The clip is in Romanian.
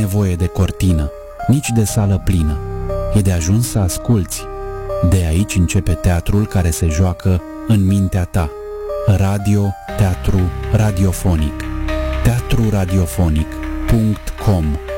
nevoie de cortină, nici de sală plină. E de ajuns să asculți. De aici începe teatrul care se joacă în mintea ta. Radio, teatru, radiofonic. teatruradiofonic.com